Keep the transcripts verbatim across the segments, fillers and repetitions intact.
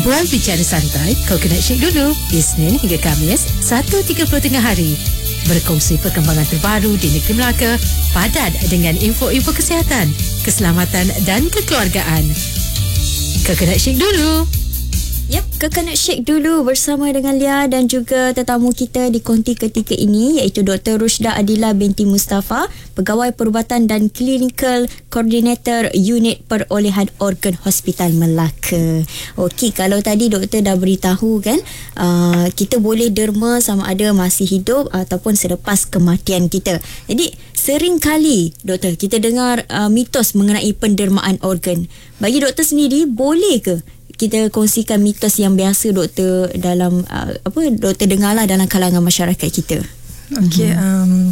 Bual bicara santai, Coconut Shake dulu. Isnin hingga Khamis, satu tiga puluh tengah hari. Berkongsi perkembangan terbaru di negeri Melaka, padat dengan info-info kesihatan, keselamatan dan kekeluargaan. Coconut Shake dulu. Yap, Coconut Shake dulu bersama dengan Lia dan juga tetamu kita di konti ketika ini iaitu Doktor Rushda Adila binti Mustafa, Pegawai Perubatan dan Clinical Coordinator Unit Perolehan Organ Hospital Melaka. Okey, kalau tadi doktor dah beritahu kan, uh, kita boleh derma sama ada masih hidup ataupun selepas kematian kita. Jadi, sering kali doktor kita dengar uh, mitos mengenai pendermaan organ. Bagi doktor sendiri, boleh ke kita kongsikan mitos yang biasa doktor dalam uh, apa doktor dengarlah dalam kalangan masyarakat kita? Okey, um,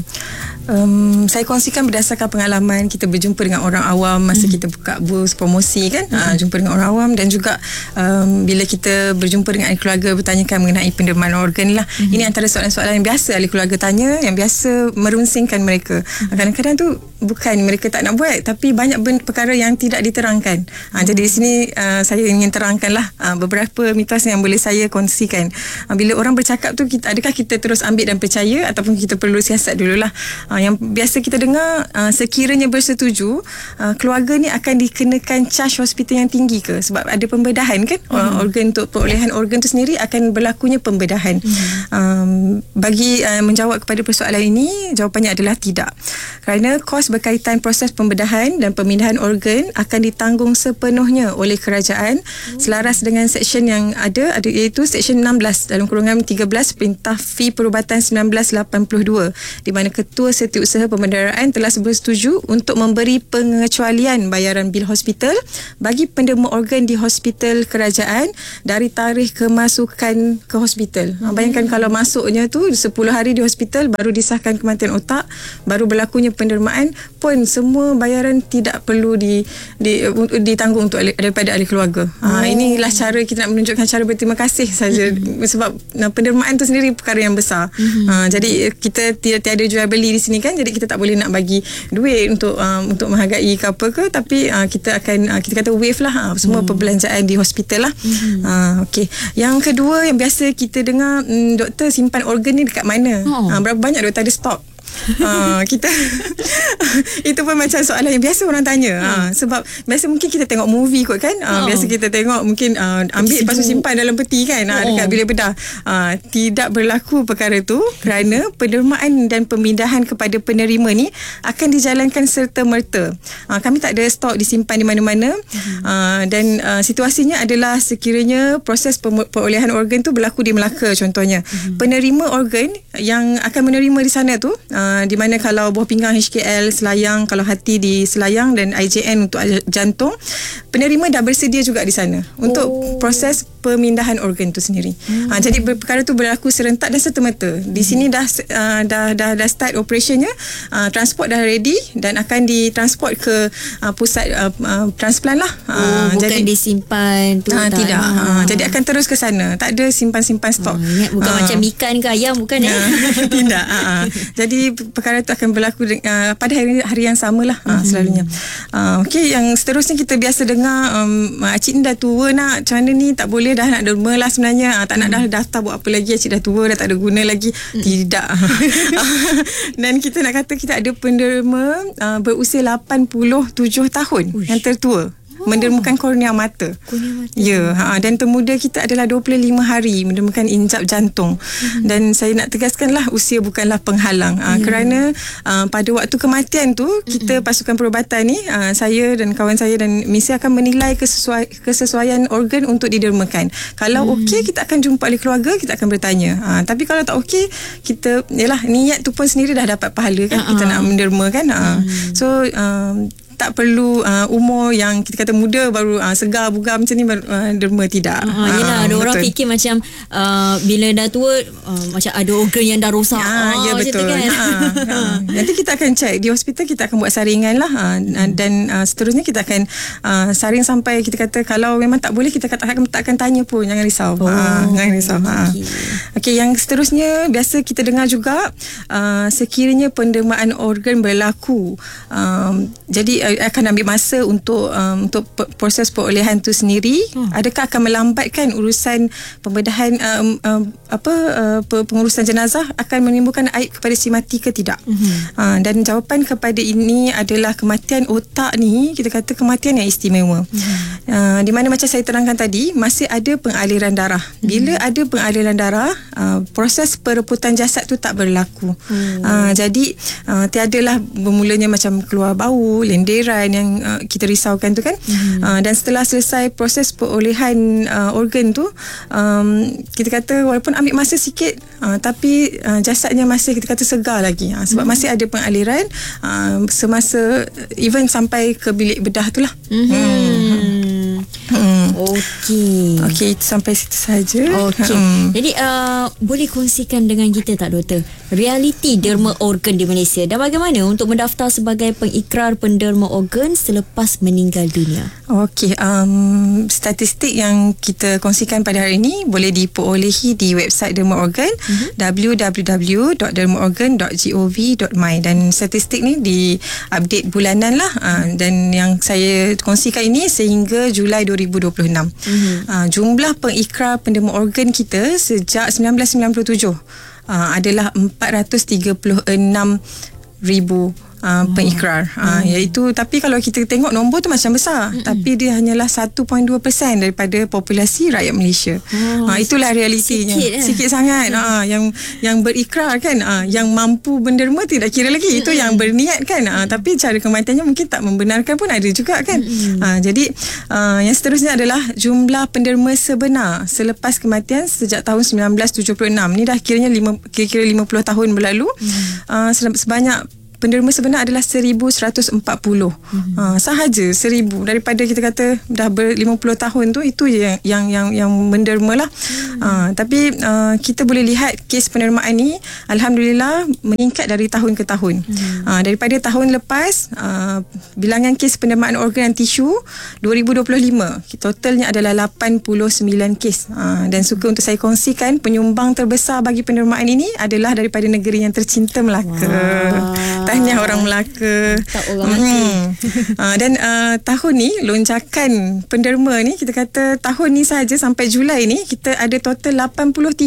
um, saya kongsikan berdasarkan pengalaman kita berjumpa dengan orang awam masa mm. kita buka bus promosi kan, mm. uh, jumpa dengan orang awam dan juga um, bila kita berjumpa dengan ahli keluarga bertanyakan mengenai pendermaan organ lah. Mm. Ini antara soalan-soalan yang biasa ahli keluarga tanya, yang biasa merunsingkan mereka. Mm. Kadang-kadang tu bukan mereka tak nak buat, tapi banyak perkara yang tidak diterangkan. Uh, mm. Jadi di sini uh, saya ingin terangkanlah uh, beberapa mitos yang boleh saya kongsikan. Uh, bila orang bercakap tu, kita, adakah kita terus ambil dan percaya atau kita perlu siasat dululah. Uh, yang biasa kita dengar, uh, sekiranya bersetuju, uh, keluarga ni akan dikenakan charge hospital yang tinggi ke? Sebab ada pembedahan kan, mm. uh, organ untuk perolehan organ tu sendiri akan berlakunya pembedahan. Mm. Um, bagi uh, menjawab kepada persoalan ini, jawapannya adalah tidak. Kerana kos berkaitan proses pembedahan dan pemindahan organ akan ditanggung sepenuhnya oleh kerajaan mm. selaras dengan seksyen yang ada, ada iaitu seksyen enam belas dalam kurungan tiga belas Perintah Fee Perubatan sembilan belas lapan puluh dua, di mana Ketua Setiausaha Pembendaraan telah bersetuju untuk memberi pengecualian bayaran bil hospital bagi penderma organ di hospital kerajaan dari tarikh kemasukan ke hospital. Hmm. Bayangkan kalau masuknya tu sepuluh hari di hospital, baru disahkan kematian otak, baru berlakunya pendermaan, pun semua bayaran tidak perlu di, di, ditanggung untuk daripada ahli keluarga. Hmm. Ha, inilah cara kita nak menunjukkan cara berterima kasih saja. Hmm. Sebab pendermaan tu sendiri perkara yang besar. Hmm. Ha, jadi kita tidak tiada jual beli di sini kan, jadi kita tak boleh nak bagi duit untuk um, untuk menghargai ke apa ke, tapi uh, kita akan uh, kita kata waive lah uh, semua hmm. perbelanjaan di hospital lah. Hmm. Uh, okey. Yang kedua yang biasa kita dengar, um, doktor simpan organ ni dekat mana? Oh. Uh, berapa banyak doktor ada stok? uh, kita itu pun macam soalan yang biasa orang tanya. hmm. uh, sebab biasa mungkin kita tengok movie kot kan, uh, oh. biasa kita tengok mungkin uh, ambil lepas tu simpan dalam peti kan, uh, dekat bilik bedah. uh, tidak berlaku perkara tu, kerana pendermaan dan pemindahan kepada penerima ni akan dijalankan serta-merta. uh, kami tak ada stok disimpan di mana-mana. hmm. uh, dan uh, situasinya adalah sekiranya proses perolehan organ tu berlaku di Melaka contohnya, hmm. penerima organ yang akan menerima di sana tu, Uh, di mana kalau buah pinggang H K L Selayang, kalau hati di Selayang, dan I J N untuk jantung, penerima dah bersedia juga di sana untuk oh. proses pemindahan organ tu sendiri. Hmm. Uh, jadi perkara tu berlaku serentak dan serta-merta. Di hmm. sini dah, uh, dah dah dah start operationnya, uh, transport dah ready dan akan ditransport ke uh, pusat uh, uh, transplant lah. Uh, oh, bukan jadi disimpan tu. Uh, tidak. Uh, jadi akan terus ke sana. Tak ada simpan-simpan stok. Uh, bukan uh. macam ikan ke ayam, bukan uh, eh? Tidak. Uh, uh. Jadi perkara itu akan berlaku uh, pada hari, hari yang samalah uh, mm-hmm. selalunya. Uh, Okey, yang seterusnya kita biasa dengar, um, Acik ni dah tua nak, macam mana ni, tak boleh dah, nak derma lah sebenarnya. Uh, tak mm. nak dah daftar buat apa lagi, Acik dah tua dah, tak ada guna lagi. Mm. Tidak. Dan kita nak kata kita ada penderma uh, berusia lapan puluh tujuh tahun. Uish. Yang tertua. Oh. Mendermakan kornea mata. Kornea mata. Ya, ha, dan termuda kita adalah dua puluh lima hari mendermakan injap jantung. Mm-hmm. Dan saya nak tegaskanlah, usia bukanlah penghalang. Ha, yeah. Kerana uh, pada waktu kematian tu, kita mm-hmm. pasukan perubatan ni, uh, saya dan kawan saya dan misi akan menilai kesesuai, kesesuaian organ untuk didermakan. Kalau mm. okey, kita akan jumpa ahli keluarga, kita akan bertanya. Ha, tapi kalau tak okey, kita, yalah, niat tu pun sendiri dah dapat pahala kan, uh-huh. kita nak menderma kan. Ha. Mm. So, um, tak perlu uh, umur yang kita kata muda baru uh, segar bugar macam ni uh, derma, tidak. Uh, uh, yelah, ada orang fikir macam uh, bila dah tua uh, macam ada organ yang dah rosak. Uh, uh, ya betul. Kan? Uh, uh. Nanti kita akan check di hospital, kita akan buat saringan lah, uh, uh, dan uh, seterusnya kita akan uh, saring sampai kita kata kalau memang tak boleh, kita tak akan, tak akan tanya pun, jangan risau. Oh, uh, jangan risau. Okey, uh. okay, yang seterusnya biasa kita dengar juga, uh, sekiranya pendermaan organ berlaku, um, jadi uh, akan ambil masa untuk um, untuk proses perolehan tu sendiri. Hmm. Adakah akan melambatkan urusan pembedahan um, um, apa uh, pengurusan jenazah, akan menimbulkan aib kepada si mati ke tidak? Hmm. Uh, dan jawapan kepada ini adalah kematian otak ni, kita kata kematian yang istimewa. Hmm. Uh, di mana macam saya terangkan tadi, masih ada pengaliran darah. Bila hmm. ada pengaliran darah, uh, proses perebutan jasad tu tak berlaku. Hmm. Uh, jadi uh, tiadalah bermulanya macam keluar bau, lenderan yang uh, kita risaukan tu kan. Hmm. Uh, dan setelah selesai proses perolehan uh, organ tu, um, kita kata walaupun ambil masa sikit, uh, tapi uh, jasadnya masih kita kata segar lagi. Uh, sebab hmm. masih ada pengaliran uh, semasa even sampai ke bilik bedah tu lah. Hmm. Hmm. Hmm. Okey. Okey, sampai situ saja. Okey. Hmm. Jadi uh, boleh kongsikan dengan kita tak, doktor, realiti derma organ di Malaysia dan bagaimana untuk mendaftar sebagai pengikrar penderma organ selepas meninggal dunia? Okey, um, statistik yang kita kongsikan pada hari ini boleh diperolehi di website Derma Organ, uh-huh. w w w dot derma organ dot gov dot my, dan statistik ni di-update bulanan lah, uh, dan yang saya kongsikan ini sehingga Julai dua ribu dua puluh enam. Uh-huh. Uh, jumlah pengikrar penderma organ kita sejak sembilan belas sembilan puluh tujuh uh, adalah empat ratus tiga puluh enam ribu Uh, pengikrar, uh, iaitu, tapi kalau kita tengok nombor tu macam besar, mm-mm. tapi dia hanyalah satu perpuluhan dua peratus daripada populasi rakyat Malaysia. Oh, uh, itulah realitinya. Sikit, eh? sikit sangat. Mm. Uh, yang yang berikrar kan, uh, yang mampu menderma tidak kira lagi, mm-mm. itu yang berniat kan, uh, tapi cara kematiannya mungkin tak membenarkan pun ada juga kan. Uh, jadi uh, yang seterusnya adalah jumlah penderma sebenar selepas kematian sejak tahun sembilan belas tujuh puluh enam. Ni dah kiranya lima, kira-kira lima puluh tahun berlalu. Mm. Uh, sebanyak penderma sebenar adalah seribu seratus empat puluh. Mm-hmm. Uh, sahaja seribu daripada kita kata dah ber lima puluh tahun tu, itu je yang yang yang, yang menderma lah. Mm-hmm. Uh, tapi uh, kita boleh lihat kes pendermaan ni alhamdulillah meningkat dari tahun ke tahun. Mm-hmm. Uh, daripada tahun lepas, uh, bilangan kes pendermaan organ dan tisu dua ribu dua puluh lima totalnya adalah lapan puluh sembilan kes. Uh, dan suka untuk saya kongsikan, penyumbang terbesar bagi pendermaan ini adalah daripada negeri yang tercinta, Melaka. Wow. Tahniah orang Melaka. Tak orang hmm. uh, dan uh, tahun ni lonjakan penderma ni, kita kata tahun ni saja sampai Julai ni kita ada total lapan puluh tiga